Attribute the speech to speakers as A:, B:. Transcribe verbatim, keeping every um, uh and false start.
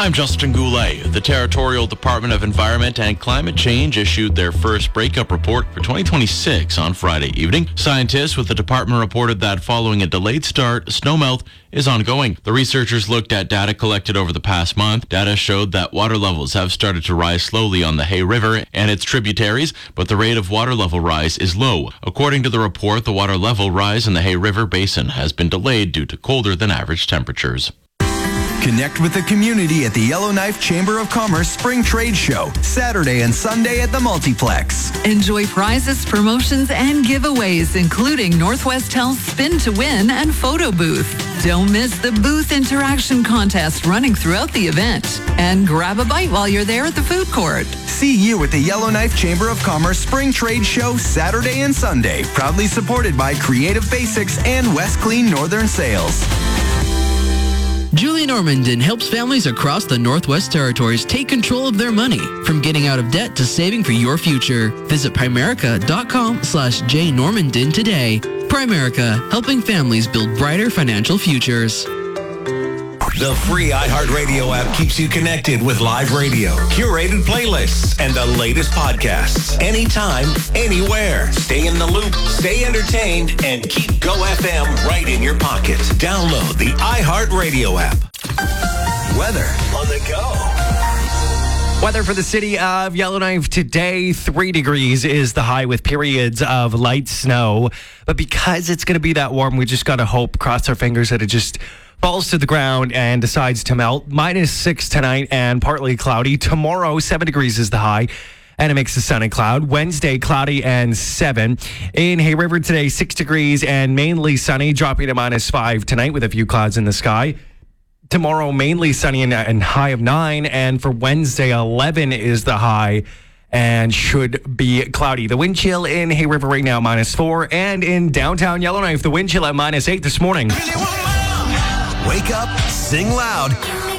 A: I'm Justin Goulet. The Territorial Department of Environment and Climate Change issued their first breakup report for twenty twenty-six on Friday evening. Scientists with the department reported that following a delayed start, snowmelt is ongoing. The researchers looked at data collected over the past month. Data showed that water levels have started to rise slowly on the Hay River and its tributaries, but the rate of water level rise is low. According to the report, the water level rise in the Hay River Basin has been delayed due to colder than average temperatures.
B: Connect with the community at the Yellowknife Chamber of Commerce Spring Trade Show, Saturday and Sunday at the Multiplex.
C: Enjoy prizes, promotions, and giveaways, including Northwest Health Spin to Win and Photo Booth. Don't miss the booth interaction contest running throughout the event. And grab a bite while you're there at the food court.
B: See you at the Yellowknife Chamber of Commerce Spring Trade Show, Saturday and Sunday. Proudly supported by Creative Basics and West Clean Northern Sales.
D: Julie Normandin helps families across the Northwest Territories take control of their money, from getting out of debt to saving for your future. Visit Primerica.com slash J Normandin today. Primerica, helping families build brighter financial futures.
E: The free iHeartRadio app keeps you connected with live radio, curated playlists, and the latest podcasts. Anytime, anywhere. Stay in the loop, stay entertained, and keep Go F M right in your pocket. Download the iHeartRadio app. Weather on the go.
F: Weather for the city of Yellowknife today, three degrees is the high with periods of light snow. But because it's going to be that warm, we just got to hope, cross our fingers, that it just falls to the ground and decides to melt. Minus six tonight and partly cloudy. Tomorrow, seven degrees is the high, and a mix of sun and cloud. Wednesday, cloudy and seven. In Hay River today, six degrees and mainly sunny, dropping to minus five tonight with a few clouds in the sky. Tomorrow, mainly sunny and, and high of nine. And for Wednesday, eleven is the high and should be cloudy. The wind chill in Hay River right now, minus four. And in downtown Yellowknife, the wind chill at minus eight this morning.
E: Wake up, sing loud,